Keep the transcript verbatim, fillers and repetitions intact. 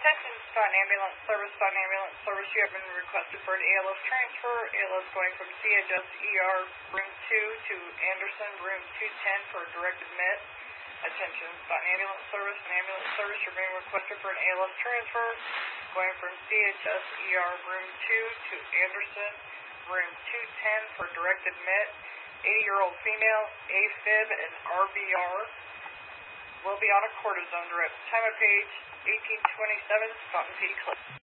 Attention, Staunton Ambulance Service, Staunton Ambulance Service, you have been requested for an A L S transfer. A L S going from C H S E R room two to Anderson room two ten for a direct admit. Attention, Staunton Ambulance Service and Ambulance Service, you're being requested for an A L S transfer. Going from C H S E R room two to Anderson room two ten for direct admit. eighty-year-old female, AFib and R V R. Will be on a cortisone drip. Time of page eighteen twenty-seven, Staunton P. Cliff.